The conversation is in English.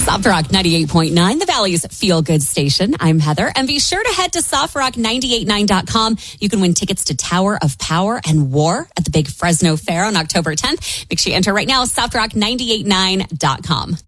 Soft Rock 98.9, the Valley's feel-good station. I'm Heather. And be sure to head to softrock989.com. You can win tickets to Tower of Power and War at the Big Fresno Fair on October 10th. Make sure you enter right now, softrock989.com.